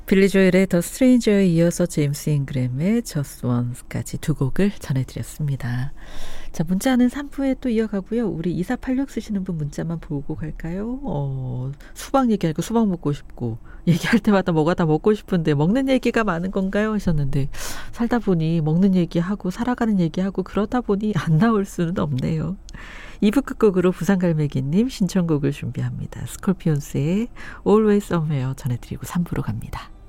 빌리 조엘의 더 스트레인저에 이어서 제임스 잉그램의 Just Once까지 두 곡을 전해드렸습니다. 자, 문자는 3부에 또 이어가고요. 우리 2486 쓰시는 분 문자만 보고 갈까요? 수박 얘기하고 수박 먹고 싶고 얘기할 때마다 뭐가 다 먹고 싶은데 먹는 얘기가 많은 건가요? 하셨는데 살다 보니 먹는 얘기하고 살아가는 얘기하고 그러다 보니 안 나올 수는 없네요. 2부 끝곡으로 부산갈매기님 신청곡을 준비합니다. 스콜피온스의 Always Somewhere 전해드리고 3부로 갑니다.